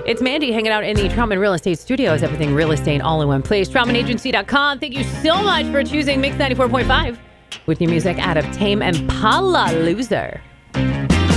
It's Mandy hanging out in the Trauma Real Estate Studios. Everything real estate all in one place. TraumaAgency.com. Thank you so much for choosing Mix 94.5 with new music out of Tame Impala, Loser.